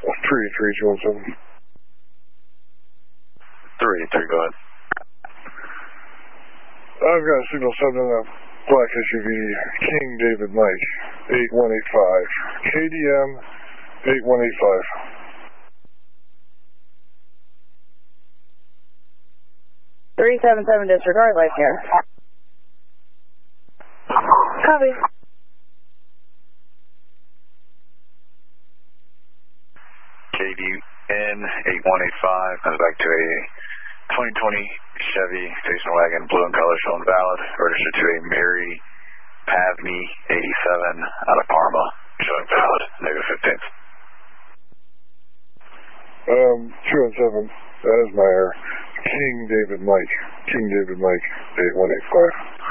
38217. 383, go ahead. I've got a signal 7 on a black SUV, King David Mike, 8185. KDM 8185. Disregard light here. Copy. KDN 8185 comes back to a 2020 Chevy station wagon, blue in color, showing valid, registered to a Mary Pavney 87 out of Parma, showing valid, negative 15th. 217, that is my error. King David Mike, 8185.